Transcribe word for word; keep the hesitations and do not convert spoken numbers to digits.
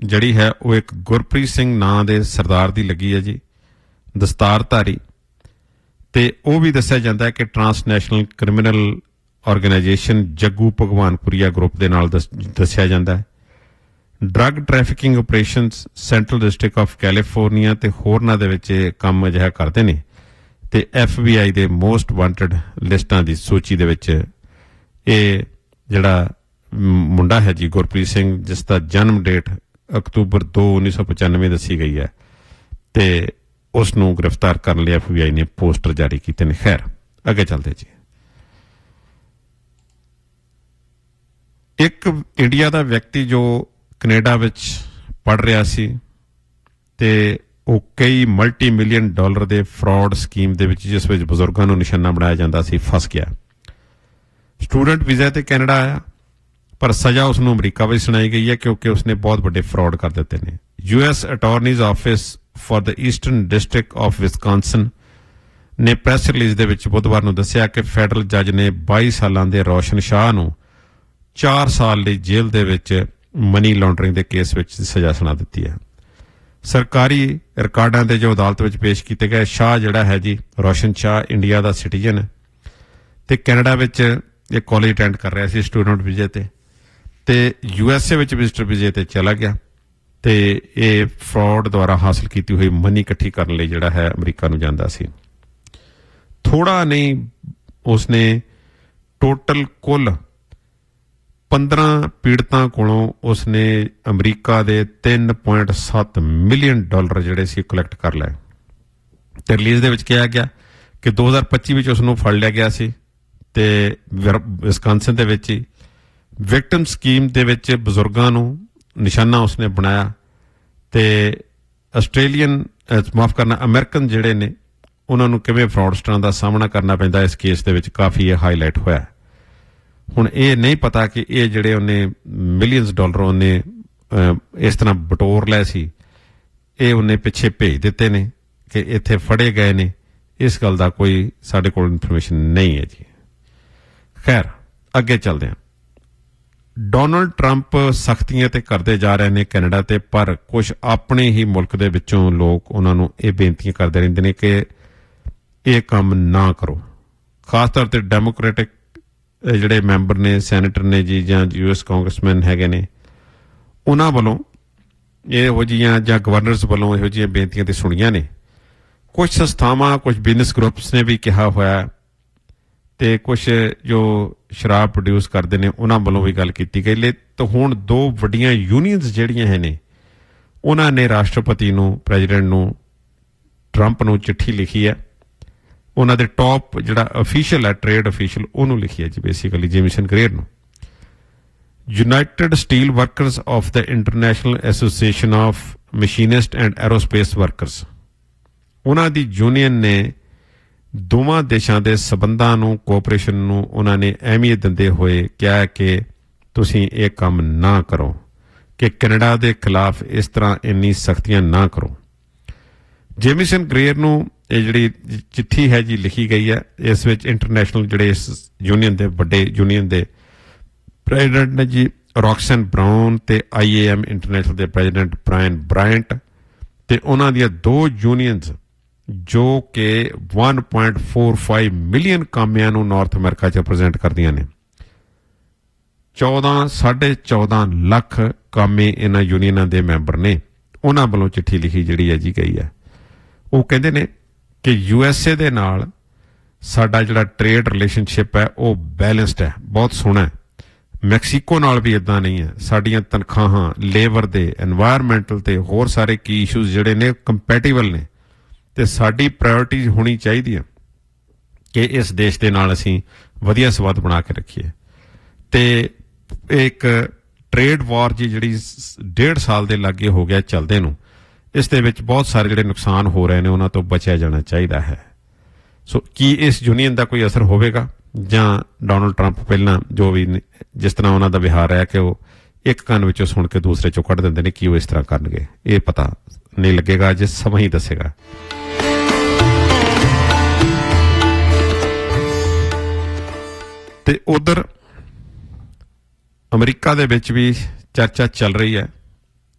ਜਿਹੜੀ ਹੈ ਉਹ ਇੱਕ ਗੁਰਪ੍ਰੀਤ ਸਿੰਘ ਨਾਂ ਦੇ ਸਰਦਾਰ ਦੀ ਲੱਗੀ ਹੈ ਜੀ, ਦਸਤਾਰਧਾਰੀ। ਤੇ ਉਹ ਵੀ ਦੱਸਿਆ ਜਾਂਦਾ ਹੈ ਕਿ transnational criminal organisation Jaggu Bhagwanpuria group ਦੇ ਨਾਲ ਦੱਸਿਆ ਜਾਂਦਾ ਹੈ। Drug trafficking operations central district of California ਤੇ ਹੋਰਨਾਂ ਦੇ ਵਿੱਚ ਇਹ ਕੰਮ ਅਜਿਹਾ ਕਰਦੇ ਨੇ ਤੇ ਐਫ ਬੀ ਆਈ ਦੇ ਮੋਸਟ ਵਾਂਟਡ ਲਿਸਟਾਂ ਦੀ ਸੂਚੀ ਦੇ ਵਿੱਚ ਇਹ ਜਿਹੜਾ ਮੁੰਡਾ ਹੈ ਜੀ ਗੁਰਪ੍ਰੀਤ ਸਿੰਘ, ਜਿਸ ਦਾ ਜਨਮ ਡੇਟ ਅਕਤੂਬਰ ਦੋ ਉੱਨੀ ਸੌ ਪਚਾਨਵੇਂ ਦੱਸੀ ਗਈ ਹੈ, ਤੇ ਉਸ ਨੂੰ ਗ੍ਰਿਫਤਾਰ ਕਰਨ ਲਈ ਐਫ ਬੀ ਆਈ ਨੇ ਪੋਸਟਰ ਜਾਰੀ ਕੀਤੇ ਨੇ। ਖੈਰ ਅੱਗੇ ਚੱਲਦੇ ਜੀ। ਇੱਕ ਇੰਡੀਆ ਦਾ ਵਿਅਕਤੀ ਜੋ ਕੈਨੇਡਾ ਵਿੱਚ ਪੜ੍ਹ ਰਿਹਾ ਸੀ ਤੇ ਉਹ ਕਈ ਮਲਟੀ ਮਿਲੀਅਨ ਡਾਲਰ ਦੇ ਫਰਾਡ ਸਕੀਮ ਦੇ ਵਿੱਚ, ਜਿਸ ਵਿੱਚ ਬਜ਼ੁਰਗਾਂ ਨੂੰ ਨਿਸ਼ਾਨਾ ਬਣਾਇਆ ਜਾਂਦਾ ਸੀ, ਫਸ ਗਿਆ। ਸਟੂਡੈਂਟ ਵੀਜ਼ਾ ਤੇ ਕੈਨੇਡਾ ਆਇਆ, ਪਰ ਸਜ਼ਾ ਉਸ ਨੂੰ ਅਮਰੀਕਾ ਵਿੱਚ ਸੁਣਾਈ ਗਈ ਹੈ ਕਿਉਂਕਿ ਉਸਨੇ ਬਹੁਤ ਵੱਡੇ ਫਰਾਡ ਕਰ ਦਿੱਤੇ ਨੇ। U S attorneys office for the eastern district of Wisconsin ਨੇ ਪ੍ਰੈਸ ਰਿਲੀਜ਼ ਦੇ ਵਿੱਚ ਬੁੱਧਵਾਰ ਨੂੰ ਦੱਸਿਆ ਕਿ ਫੈਡਰਲ ਜੱਜ ਨੇ ਬਾਈ ਸਾਲਾਂ ਦੇ ਰੋਸ਼ਨ ਸ਼ਾਹ ਨੂੰ ਚਾਰ ਸਾਲ ਲਈ ਜੇਲ੍ਹ ਦੇ ਵਿੱਚ ਮਨੀ ਲਾਂਡਰਿੰਗ ਦੇ ਕੇਸ ਵਿੱਚ ਸਜ਼ਾ ਸੁਣਾ ਦਿੱਤੀ ਹੈ। ਸਰਕਾਰੀ ਰਿਕਾਰਡਾਂ ਦੇ ਜੋ ਅਦਾਲਤ ਵਿੱਚ ਪੇਸ਼ ਕੀਤੇ ਗਏ, ਸ਼ਾਹ ਜਿਹੜਾ ਹੈ ਜੀ ਰੋਸ਼ਨ ਸ਼ਾਹ ਇੰਡੀਆ ਦਾ ਸਿਟੀਜ਼ਨ ਹੈ ਤੇ ਕੈਨੇਡਾ ਵਿੱਚ ਇਹ ਕਾਲਜ ਅਟੈਂਡ ਕਰ ਰਿਹਾ ਸੀ ਸਟੂਡੈਂਟ ਵੀਜ਼ੇ ਤੇ ਤੇ ਯੂ ਐਸ ਏ ਵਿੱਚ ਵਿਜ਼ਟਰ ਵੀਜ਼ੇ ਤੇ ਚਲਾ ਗਿਆ ਤੇ ਇਹ ਫਰਾਡ ਦੁਆਰਾ ਹਾਸਲ ਕੀਤੀ ਹੋਈ ਮਨੀ ਇਕੱਠੀ ਕਰਨ ਲਈ ਜਿਹੜਾ ਹੈ ਅਮਰੀਕਾ ਨੂੰ ਜਾਂਦਾ ਸੀ। ਥੋੜਾ ਨਹੀਂ, ਉਸਨੇ ਟੋਟਲ ਕੁੱਲ ਪੰਦਰਾਂ ਪੀੜਤਾਂ ਕੋਲੋਂ ਉਸਨੇ ਅਮਰੀਕਾ ਦੇ ਤਿੰਨ ਪੁਆਇੰਟ ਸੱਤ ਮਿਲੀਅਨ ਡਾਲਰ ਜਿਹੜੇ ਸੀ ਕਲੈਕਟ ਕਰ ਲਏ। ਤੇ ਰਿਲੀਜ਼ ਦੇ ਵਿੱਚ ਕਿਹਾ ਗਿਆ ਕਿ ਦੋ ਹਜ਼ਾਰ ਪੱਚੀ ਵਿੱਚ ਉਸਨੂੰ ਫੜ ਲਿਆ ਗਿਆ ਸੀ ਤੇ ਵਿਸਕਾਂਸਨ ਦੇ ਵਿੱਚ ਹੀ ਵਿਕਟਮ ਸਕੀਮ ਦੇ ਵਿੱਚ ਬਜ਼ੁਰਗਾਂ ਨੂੰ ਨਿਸ਼ਾਨਾ ਉਸਨੇ ਬਣਾਇਆ ਤੇ ਆਸਟ੍ਰੇਲੀਅਨ ਮਾਫ ਕਰਨਾ ਅਮਰੀਕਨ ਜਿਹੜੇ ਨੇ ਉਹਨਾਂ ਨੂੰ ਕਿਵੇਂ ਫਰਾਡਸਟਰਾਂ ਦਾ ਸਾਹਮਣਾ ਕਰਨਾ ਪੈਂਦਾ, ਇਸ ਕੇਸ ਦੇ ਵਿੱਚ ਕਾਫੀ ਇਹ ਹਾਈਲਾਈਟ ਹੋਇਆ। ਹੁਣ ਇਹ ਨਹੀਂ ਪਤਾ ਕਿ ਇਹ ਜਿਹੜੇ ਉਹਨੇ ਮਿਲੀਅਨਸ ਡਾਲਰ ਉਹਨੇ ਇਸ ਤਰ੍ਹਾਂ ਬਟੋਰ ਲਏ ਸੀ, ਇਹ ਉਹਨੇ ਪਿੱਛੇ ਭੇਜ ਦਿੱਤੇ ਨੇ ਕਿ ਇੱਥੇ ਫੜੇ ਗਏ ਨੇ, ਇਸ ਗੱਲ ਦਾ ਕੋਈ ਸਾਡੇ ਕੋਲ ਇਨਫੋਰਮੇਸ਼ਨ ਨਹੀਂ ਹੈ ਜੀ। ਖੈਰ ਅੱਗੇ ਚੱਲਦੇ ਹਾਂ। ਡੋਨਲਡ ਟਰੰਪ ਸਖਤੀਆਂ ਤੇ ਕਰਦੇ ਜਾ ਰਹੇ ਨੇ ਕੈਨੇਡਾ ਤੇ, ਪਰ ਕੁਝ ਆਪਣੇ ਹੀ ਮੁਲਕ ਦੇ ਵਿੱਚੋਂ ਲੋਕ ਉਹਨਾਂ ਨੂੰ ਇਹ ਬੇਨਤੀਆਂ ਕਰਦੇ ਰਹਿੰਦੇ ਨੇ ਕਿ ਇਹ ਕੰਮ ਨਾ ਕਰੋ। ਖਾਸ ਤੌਰ ਤੇ ਡੈਮੋਕ੍ਰੈਟਿਕ ਜਿਹੜੇ ਮੈਂਬਰ ਨੇ, ਸੈਨੇਟਰ ਨੇ ਜੀ, ਜਾਂ ਯੂ ਐਸ ਕਾਂਗਰਸਮੈਨ ਹੈਗੇ ਨੇ, ਉਹਨਾਂ ਵੱਲੋਂ ਇਹੋ ਜਿਹੀਆਂ ਜਾਂ ਗਵਰਨਰਸ ਵੱਲੋਂ ਇਹੋ ਜਿਹੀਆਂ ਬੇਨਤੀਆਂ ਤੇ ਸੁਣੀਆਂ ਨੇ। ਕੁਝ ਸੰਸਥਾਵਾਂ, ਕੁਝ ਬਿਜ਼ਨਸ ਗਰੁੱਪਸ ਨੇ ਵੀ ਕਿਹਾ ਹੋਇਆ ਤੇ ਕੁਝ ਜੋ ਸ਼ਰਾਬ ਪ੍ਰੋਡਿਊਸ ਕਰਦੇ ਨੇ ਉਹਨਾਂ ਵੱਲੋਂ ਵੀ ਗੱਲ ਕੀਤੀ ਗਈ। ਲੈ ਤਾਂ ਹੁਣ ਦੋ ਵੱਡੀਆਂ ਯੂਨੀਅਨਸ ਜਿਹੜੀਆਂ ਹੈ ਨੇ, ਉਹਨਾਂ ਨੇ ਰਾਸ਼ਟਰਪਤੀ ਨੂੰ, ਪ੍ਰੈਜ਼ੀਡੈਂਟ ਨੂੰ, ਟਰੰਪ ਨੂੰ ਚਿੱਠੀ ਲਿਖੀ ਹੈ। ਉਹਨਾਂ ਦੇ ਟੌਪ ਜਿਹੜਾ ਅਫੀਸ਼ੀਅਲ ਹੈ, ਟ੍ਰੇਡ ਅਫੀਸ਼ੀਅਲ, ਉਹਨੂੰ ਲਿਖੀ ਹੈ ਜੀ ਬੇਸਿਕਲੀ ਜੇਮਿਸਨ ਗ੍ਰੇਰ ਨੂੰ। United steel workers of the international association of ਮਸ਼ੀਨਿਸਟ and aerospace workers, ਉਹਨਾਂ ਦੀ ਯੂਨੀਅਨ ਨੇ ਦੋਵਾਂ ਦੇਸ਼ਾਂ ਦੇ ਸਬੰਧਾਂ ਨੂੰ, ਕੋਆਪਰੇਸ਼ਨ ਨੂੰ ਉਹਨਾਂ ਨੇ ਅਹਿਮੀਅਤ ਦਿੰਦੇ ਹੋਏ ਕਿਹਾ ਕਿ ਤੁਸੀਂ ਇਹ ਕੰਮ ਨਾ ਕਰੋ, ਕਿ ਕੈਨੇਡਾ ਦੇ ਖਿਲਾਫ ਇਸ ਤਰ੍ਹਾਂ ਇੰਨੀ ਸਖਤੀਆਂ ਨਾ ਕਰੋ। ਜੇਮਿਸਨ ਗ੍ਰੇਰ ਨੂੰ ਇਹ ਜਿਹੜੀ ਚਿੱਠੀ ਹੈ ਜੀ ਲਿਖੀ ਗਈ ਹੈ। ਇਸ ਵਿੱਚ ਇੰਟਰਨੈਸ਼ਨਲ ਜਿਹੜੇ ਇਸ ਯੂਨੀਅਨ ਦੇ ਵੱਡੇ ਯੂਨੀਅਨ ਦੇ ਪ੍ਰੈਜ਼ੀਡੈਂਟ ਨੇ ਜੀ ਰੌਕਸਨ ਬਰਾਊਨ ਤੇ ਆਈ ਏ ਐਮ ਇੰਟਰਨੈਸ਼ਨਲ ਦੇ ਪ੍ਰੈਜ਼ੀਡੈਂਟ ਬ੍ਰਾਇਨ ਬ੍ਰਾਇੰਟ ਤੇ ਉਹਨਾਂ ਦੀਆਂ ਦੋ ਯੂਨੀਅਨਸ ਜੋ ਕਿ ਇੱਕ ਪੁਆਇੰਟ ਚਾਰ ਪੰਜ ਮਿਲੀਅਨ ਕਾਮਿਆਂ ਨੂੰ ਨਾਰਥ ਅਮਰੀਕਾ 'ਚ ਪ੍ਰੈਜ਼ੈਂਟ ਕਰਦੀਆਂ ਨੇ। ਚੌਦਾਂ ਸਾਢੇ ਚੌਦਾਂ ਲੱਖ ਕਾਮੇ ਇਹਨਾਂ ਯੂਨੀਅਨਾਂ ਦੇ ਮੈਂਬਰ ਨੇ। ਉਹਨਾਂ ਵੱਲੋਂ ਚਿੱਠੀ ਲਿਖੀ ਜਿਹੜੀ ਹੈ ਜੀ ਗਈ ਹੈ। ਉਹ ਕਹਿੰਦੇ ਨੇ ਕਿ ਯੂ ਐਸ ਏ ਦੇ ਨਾਲ ਸਾਡਾ ਜਿਹੜਾ ਟ੍ਰੇਡ ਰਿਲੇਸ਼ਨਸ਼ਿਪ ਹੈ ਉਹ ਬੈਲੈਂਸਡ ਹੈ, ਬਹੁਤ ਸੋਹਣਾ ਹੈ। ਮੈਕਸੀਕੋ ਨਾਲ ਵੀ ਇੱਦਾਂ ਨਹੀਂ ਹੈ। ਸਾਡੀਆਂ ਤਨਖਾਹਾਂ, ਲੇਬਰ ਦੇ, ਐਨਵਾਇਰਮੈਂਟਲ ਤੇ ਹੋਰ ਸਾਰੇ ਕੀ ਇਸ਼ੂਜ਼ ਜਿਹੜੇ ਨੇ ਕੰਪੈਟੀਬਲ ਨੇ ਤੇ ਸਾਡੀ ਪ੍ਰਾਇਓਰਟੀਜ਼ ਹੋਣੀ ਚਾਹੀਦੀ ਹੈ ਕਿ ਇਸ ਦੇਸ਼ ਦੇ ਨਾਲ ਅਸੀਂ ਵਧੀਆ ਸੰਬੰਧ ਬਣਾ ਕੇ ਰੱਖੀਏ। ਤੇ ਇੱਕ ਟ੍ਰੇਡ ਵਾਰ ਜੀ ਜਿਹੜੀ ਡੇਢ ਸਾਲ ਦੇ ਲਾਗੇ ਹੋ ਗਿਆ ਚੱਲਦੇ ਨੂੰ, ਇਸ ਦੇ ਵਿੱਚ ਬਹੁਤ ਸਾਰੇ ਜਿਹੜੇ ਨੁਕਸਾਨ ਹੋ ਰਹੇ ਨੇ ਉਹਨਾਂ ਤੋਂ ਬਚਿਆ ਜਾਣਾ ਚਾਹੀਦਾ ਹੈ। ਸੋ ਕੀ ਇਸ ਯੂਨੀਅਨ ਦਾ ਕੋਈ ਅਸਰ ਹੋਵੇਗਾ ਜਾਂ ਡੋਨਲਡ ਟਰੰਪ ਪਹਿਲਾਂ ਜੋ ਵੀ ਜਿਸ ਤਰ੍ਹਾਂ ਉਹਨਾਂ ਦਾ ਵਿਹਾਰ ਹੈ ਕਿ ਉਹ ਇੱਕ ਕੰਨ ਵਿੱਚੋਂ ਸੁਣ ਕੇ ਦੂਸਰੇ ਚੋਂ ਕੱਢ ਦਿੰਦੇ ਨੇ, ਕੀ ਉਹ ਇਸ ਤਰ੍ਹਾਂ ਕਰਨਗੇ ਇਹ ਪਤਾ ਨਹੀਂ ਲੱਗੇਗਾ, ਜੇ ਸਮਾਂ ਹੀ ਦੱਸੇਗਾ। ਤੇ ਉਧਰ ਅਮਰੀਕਾ ਦੇ ਵਿੱਚ ਵੀ ਚਰਚਾ ਚੱਲ ਰਹੀ ਹੈ